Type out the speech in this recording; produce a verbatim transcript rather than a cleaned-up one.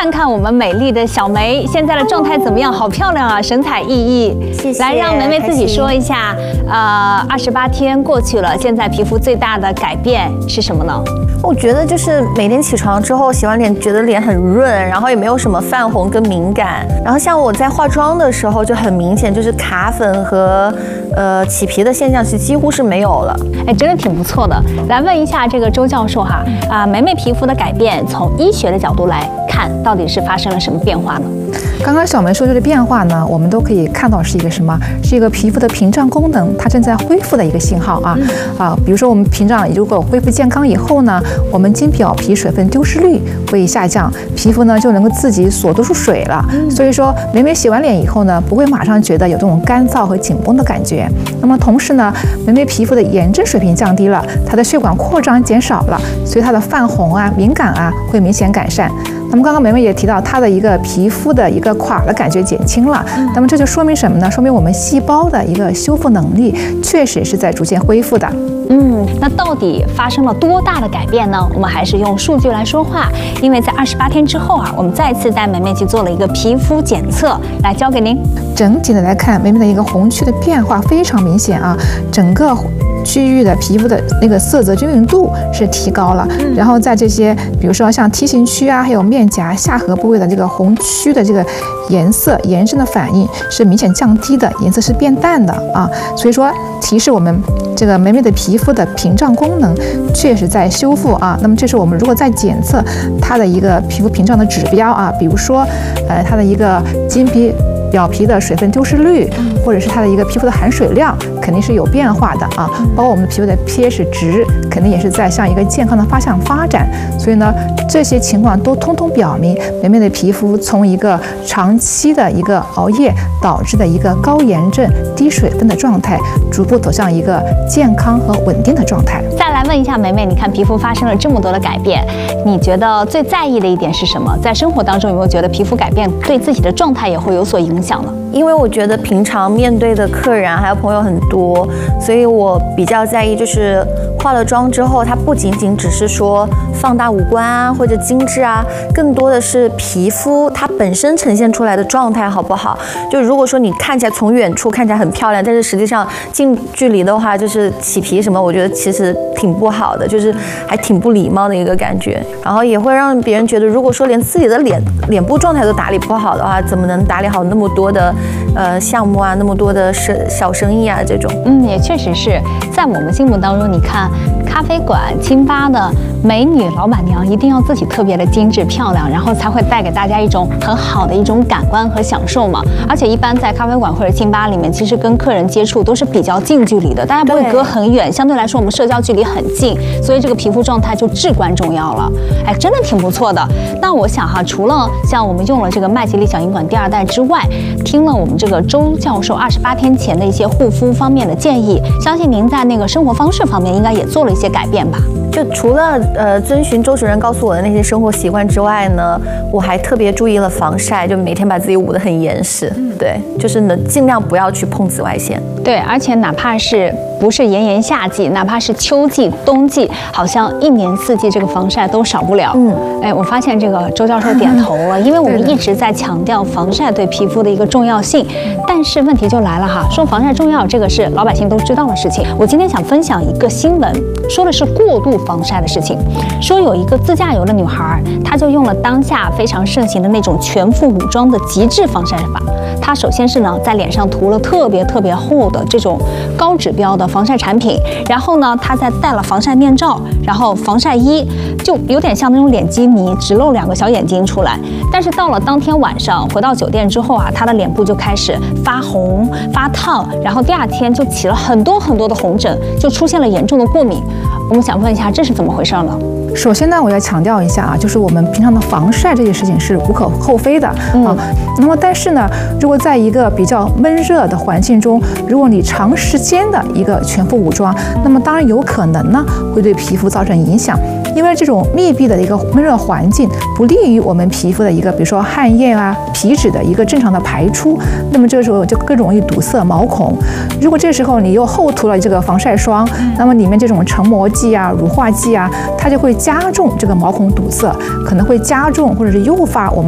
看看我们美丽的小梅现在的状态怎么样？好漂亮啊，神采奕奕。 谢谢。 来，让梅梅自己说一下，呃，二十八天过去了，现在皮肤最大的改变是什么呢？ 我觉得就是每天起床之后洗完脸，觉得脸很润，然后也没有什么泛红跟敏感。然后像我在化妆的时候就很明显，就是卡粉和呃起皮的现象是几乎是没有了。 哎，真的挺不错的。来问一下这个周教授哈，啊，梅梅皮肤的改变，从医学的角度来看，到底是发生了什么变化呢？ 刚刚小梅说这个变化呢，我们都可以看到是一个什么？是一个皮肤的屏障功能它正在恢复的一个信号啊、嗯、啊！比如说我们屏障如果恢复健康以后呢，我们经表皮水分丢失率会下降，皮肤呢就能够自己锁得住水了。嗯、所以说梅梅洗完脸以后呢，不会马上觉得有这种干燥和紧绷的感觉。那么同时呢，梅梅皮肤的炎症水平降低了，它的血管扩张减少了，所以它的泛红啊、敏感啊会明显改善。那么刚刚梅梅也提到，她的一个皮肤的一个垮的感觉减轻了，那么这就说明什么呢？说明我们细胞的一个修复能力确实是在逐渐恢复的。 嗯，那到底发生了多大的改变呢？我们还是用数据来说话，因为在二十八天之后啊，我们再次带梅梅去做了一个皮肤检测，来交给您。 整体的来看，梅梅的一个红区的变化非常明显啊，整个区域的皮肤的那个色泽均匀度是提高了，嗯、然后在这些比如说像梯形区啊，还有面颊、下颌部位的这个红区的这个颜色炎症的反应是明显降低的，颜色是变淡的啊，所以说提示我们这个梅梅的皮肤的屏障功能确实在修复啊。那么这是我们如果在检测它的一个皮肤屏障的指标啊，比如说呃它的一个经皮表皮的水分丢失率，或者是它的一个皮肤的含水量，肯定是有变化的啊。包括我们的皮肤的 pH 值，肯定也是在向一个健康的方向发展。所以呢，这些情况都通通表明，梅梅的皮肤从一个长期的一个熬夜导致的一个高炎症、低水分的状态，逐步走向一个健康和稳定的状态。 再来问一下梅梅，你看皮肤发生了这么多的改变，你觉得最在意的一点是什么？在生活当中有没有觉得皮肤改变对自己的状态也会有所影响呢？ 因为我觉得平常面对的客人还有朋友很多，所以我比较在意就是化了妆之后，它不仅仅只是说放大五官啊或者精致啊，更多的是皮肤它本身呈现出来的状态好不好。就如果说你看起来从远处看起来很漂亮，但是实际上近距离的话就是起皮什么，我觉得其实挺不好的，就是还挺不礼貌的一个感觉。然后也会让别人觉得，如果说连自己的脸脸部状态都打理不好的话，怎么能打理好那么多的呃项目啊，那么多的生小生意啊这种。 嗯，也确实是在我们心目当中，你看咖啡馆、清吧的美女老板娘一定要自己特别的精致漂亮，然后才会带给大家一种很好的一种感官和享受嘛。而且一般在咖啡馆或者清吧里面，其实跟客人接触都是比较近距离的，大家不会隔很远，相对来说我们社交距离很近，所以这个皮肤状态就至关重要了。哎，真的挺不错的。那我想哈，除了像我们用了这个麦吉丽小银管第二代之外，听了我们这个周教授二十八天前的一些护肤方面的建议，相信您在那个生活方式方面应该也做了一些改变吧？ 就除了呃遵循周主任告诉我的那些生活习惯之外呢，我还特别注意了防晒，就每天把自己捂得很严实。对，就是呢尽量不要去碰紫外线。 对，而且哪怕是不是炎炎夏季，哪怕是秋季、冬季，好像一年四季这个防晒都少不了。嗯，哎，我发现这个周教授点头了，因为我们一直在强调防晒对皮肤的一个重要性，但是问题就来了哈，说防晒重要，这个是老百姓都知道的事情。我今天想分享一个新闻，说的是过度防晒的事情。说有一个自驾游的女孩，她就用了当下非常盛行的那种全副武装的极致防晒法。她首先是呢在脸上涂了特别特别厚的这种高指标的防晒产品，然后呢她再戴了防晒面罩，然后防晒衣，就有点像那种脸基尼，只露两个小眼睛出来。但是到了当天晚上回到酒店之后啊，她的脸部就开始发红发烫，然后第二天就起了很多很多的红疹，就出现了严重的过敏。我们想问一下，这是怎么回事呢？ 首先呢，我要强调一下啊，就是我们平常的防晒这件事情是无可厚非的、嗯、啊。那么，但是呢，如果在一个比较闷热的环境中，如果你长时间的一个全副武装，那么当然有可能呢会对皮肤造成影响。因为这种密闭的一个闷热环境不利于我们皮肤的一个，比如说汗液啊、皮脂的一个正常的排出，那么这个时候就更容易堵塞毛孔。如果这时候你又厚涂了这个防晒霜，那么里面这种成膜剂啊、乳化剂啊，它就会加重这个毛孔堵塞，可能会加重或者是诱发我们